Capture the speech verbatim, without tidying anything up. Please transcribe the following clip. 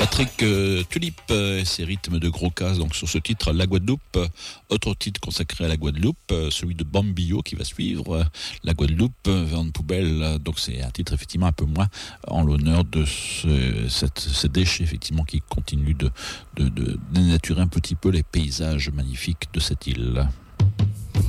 Patrick euh, Tulip et ses rythmes de gros casse donc sur ce titre La Guadeloupe. Autre titre consacré à la Guadeloupe, celui de Bambio qui va suivre, La Guadeloupe, Vent de poubelle. Donc c'est un titre effectivement un peu moins en l'honneur de ce, cette, ce déchet effectivement qui continue de, de, de dénaturer un petit peu les paysages magnifiques de cette île.